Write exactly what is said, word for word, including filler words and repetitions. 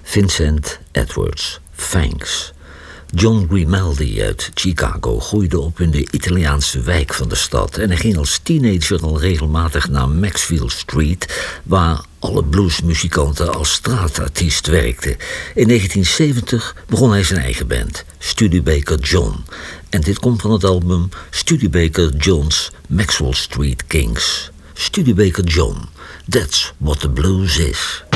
Vincent Edwards, Thanks. John Grimaldi uit Chicago groeide op in de Italiaanse wijk van de stad en hij ging als teenager al regelmatig naar Maxfield Street, waar alle bluesmuzikanten als straatartiest werkten. In negentien zeventig begon hij zijn eigen band, Studebaker John. En dit komt van het album Studebaker John's Maxwell Street Kings. Studebaker John, that's what the blues is.